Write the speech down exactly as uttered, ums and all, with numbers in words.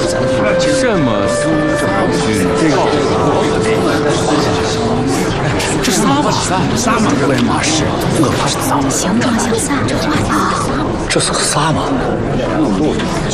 什么苏草君？ 这撒马撒马为马氏，这可是撒马。 形状像萨这花啊， 这是个撒马。